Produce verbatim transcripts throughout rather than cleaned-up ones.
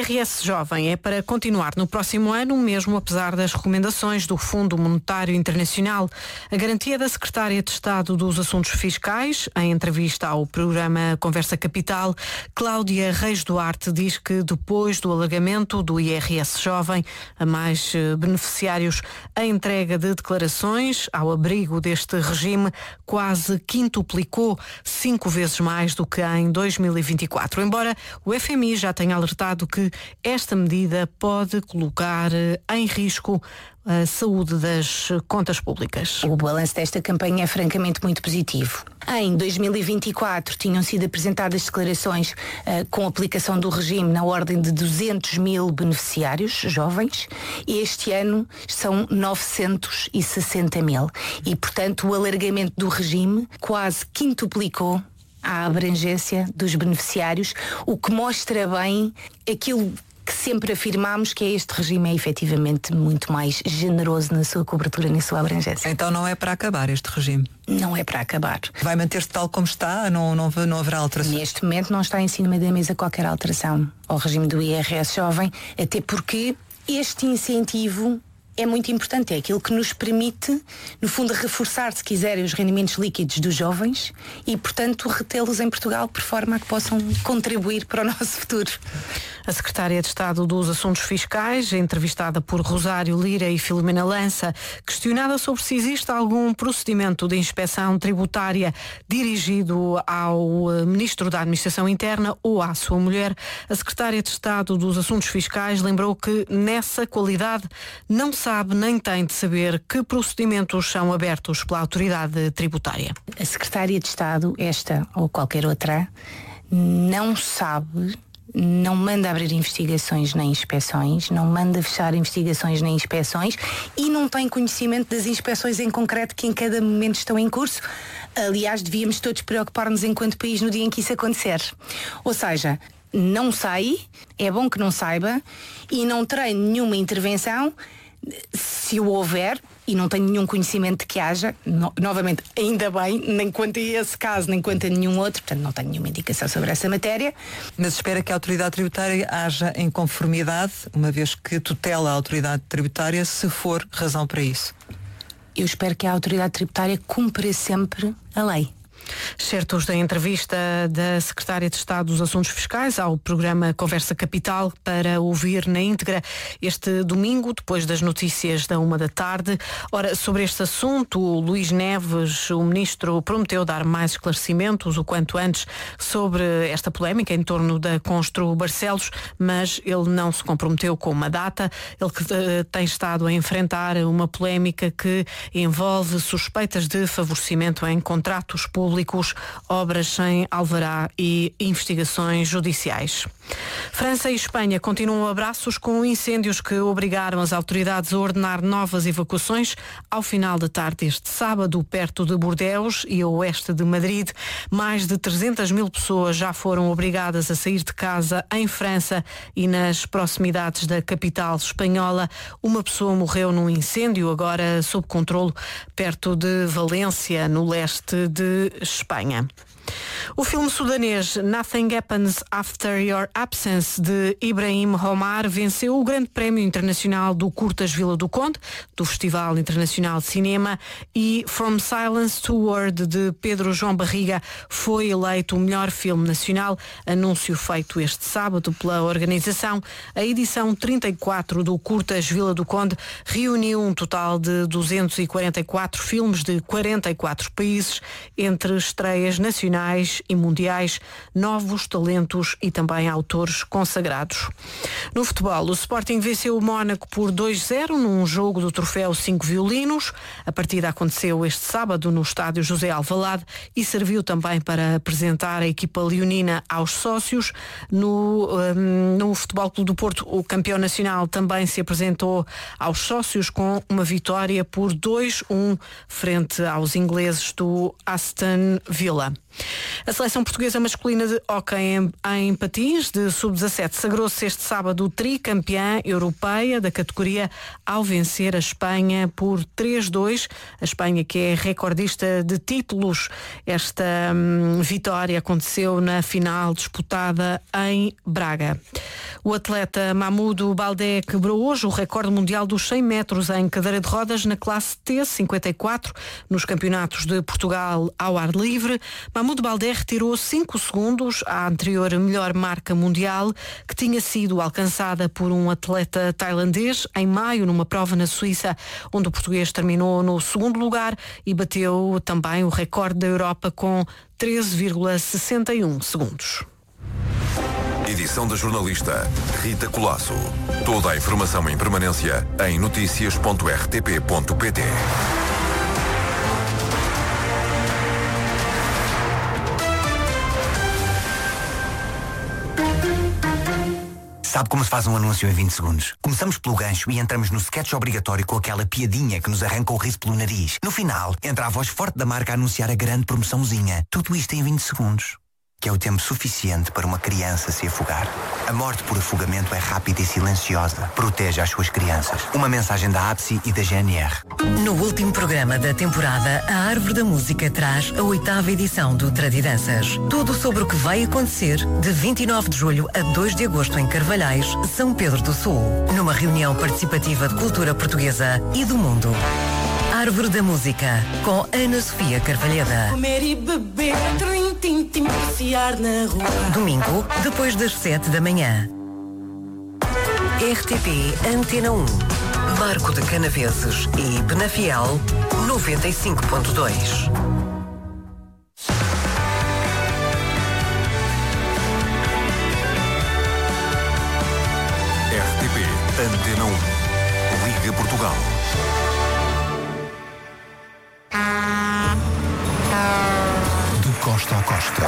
R S Jovem é para continuar no próximo ano, mesmo apesar das recomendações do Fundo Monetário Internacional. A garantia da Secretária de Estado dos Assuntos Fiscais, em entrevista ao programa Conversa Capital, Cláudia Reis Duarte, diz que depois do alargamento do I R S Jovem a mais beneficiários, a entrega de declarações ao abrigo deste regime quase quintuplicou, cinco vezes mais do que em dois mil e vinte e quatro. Embora o F M I já tenha alertado que esta medida pode colocar em risco a saúde das contas públicas. O balanço desta campanha é francamente muito positivo. Em dois mil e vinte e quatro tinham sido apresentadas declarações uh, com aplicação do regime na ordem de duzentos mil beneficiários jovens e este ano são novecentos e sessenta mil. E, portanto, o alargamento do regime quase quintuplicou a abrangência dos beneficiários, o que mostra bem aquilo que sempre afirmámos, que é este regime é efetivamente muito mais generoso na sua cobertura, na sua abrangência. Então não é para acabar este regime? Não é para acabar. Vai manter-se tal como está? Não, não, não haverá alteração? Neste momento não está em cima da mesa qualquer alteração ao regime do I R S Jovem, até porque este incentivo é muito importante, é aquilo que nos permite, no fundo, reforçar, se quiserem, os rendimentos líquidos dos jovens e, portanto, retê-los em Portugal por forma a que possam contribuir para o nosso futuro. A Secretária de Estado dos Assuntos Fiscais, entrevistada por Rosário Lira e Filomena Lança, questionada sobre se existe algum procedimento de inspeção tributária dirigido ao Ministro da Administração Interna ou à sua mulher, a Secretária de Estado dos Assuntos Fiscais lembrou que, nessa qualidade, não sabe nem tem de saber que procedimentos são abertos pela autoridade tributária. A Secretária de Estado, esta ou qualquer outra, não sabe, não manda abrir investigações nem inspeções, não manda fechar investigações nem inspeções e não tem conhecimento das inspeções em concreto que em cada momento estão em curso. Aliás, devíamos todos preocupar-nos enquanto país no dia em que isso acontecer. Ou seja, não sei, é bom que não saiba e não terei nenhuma intervenção. Se o houver, e não tenho nenhum conhecimento de que haja, no, novamente, ainda bem, nem quanto a esse caso, nem quanto a nenhum outro, portanto não tenho nenhuma indicação sobre essa matéria. Mas espera que a autoridade tributária haja em conformidade, uma vez que tutela a autoridade tributária, se for razão para isso. Eu espero que a autoridade tributária cumpra sempre a lei. Certos da entrevista da Secretária de Estado dos Assuntos Fiscais ao programa Conversa Capital, para ouvir na íntegra este domingo, depois das notícias da uma da tarde. Ora, sobre este assunto, o Luís Neves, o Ministro, prometeu dar mais esclarecimentos o quanto antes sobre esta polémica em torno da Constru Barcelos, mas ele não se comprometeu com uma data. Ele que uh, tem estado a enfrentar uma polémica que envolve suspeitas de favorecimento em contratos públicos, obras sem alvará e investigações judiciais. França e Espanha continuam abraços com incêndios que obrigaram as autoridades a ordenar novas evacuações ao final da tarde deste sábado, perto de Bordeaux e a oeste de Madrid. Mais de trezentas mil pessoas já foram obrigadas a sair de casa em França e nas proximidades da capital espanhola. Uma pessoa morreu num incêndio, agora sob controle, perto de Valência, no leste de Espanha. O filme sudanês Nothing Happens After Your Absence, de Ibrahim Omar, venceu o Grande Prémio Internacional do Curtas Vila do Conde, do Festival Internacional de Cinema, e From Silence to Word, de Pedro João Barriga, foi eleito o melhor filme nacional, anúncio feito este sábado pela organização. A edição trinta e quatro do Curtas Vila do Conde reuniu um total de duzentos e quarenta e quatro filmes de quarenta e quatro países, entre estreias nacionais e mundiais, novos talentos e também autores consagrados. No futebol, o Sporting venceu o Mónaco por dois a zero num jogo do troféu Cinco Violinos. A partida aconteceu este sábado no estádio José Alvalade e serviu também para apresentar a equipa leonina aos sócios. No, um, no Futebol Clube do Porto, o campeão nacional também se apresentou aos sócios com uma vitória por dois a um frente aos ingleses do Aston Villa. A seleção portuguesa masculina de hóquei em, em patins de sub dezassete sagrou-se este sábado tricampeã europeia da categoria ao vencer a Espanha por três a dois. A Espanha, que é recordista de títulos. Esta hum, vitória aconteceu na final disputada em Braga. O atleta Mahmoud Baldé quebrou hoje o recorde mundial dos cem metros em cadeira de rodas na classe T cinquenta e quatro nos campeonatos de Portugal ao ar livre. Mahmoud Baldé retirou cinco segundos à anterior melhor marca mundial, que tinha sido alcançada por um atleta tailandês em maio numa prova na Suíça, onde o português terminou no segundo lugar e bateu também o recorde da Europa com treze vírgula sessenta e um segundos. Edição da jornalista Rita Colasso. Toda a informação em permanência em notícias ponto r t p ponto p t. Sabe como se faz um anúncio em vinte segundos? Começamos pelo gancho e entramos no sketch obrigatório com aquela piadinha que nos arranca o riso pelo nariz. No final, entra a voz forte da marca a anunciar a grande promoçãozinha. Tudo isto em vinte segundos. Que é o tempo suficiente para uma criança se afogar. A morte por afogamento é rápida e silenciosa. Proteja as suas crianças. Uma mensagem da A B S I e da G N R. No último programa da temporada, a Árvore da Música traz a oitava edição do Tradidanças. Tudo sobre o que vai acontecer de vinte e nove de julho a dois de agosto em Carvalhais, São Pedro do Sul. Numa reunião participativa de cultura portuguesa e do mundo. Árvore da Música, com Ana Sofia Carvalheda. Comer e beber, trim, tim, tim, passear na rua. Domingo, depois das sete da manhã. R T P Antena um. Marco de Canaveses e Penafiel, noventa e cinco ponto dois. R T P Antena um. Liga Portugal. De costa a costa,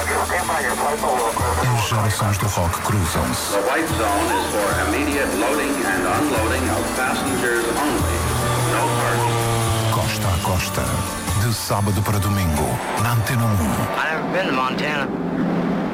as gerações do rock cruzam-se. The white zone is for immediate loading and unloading of passengers only. No parking. Costa a costa, de sábado para domingo, na Antena um. I've never been to Montana.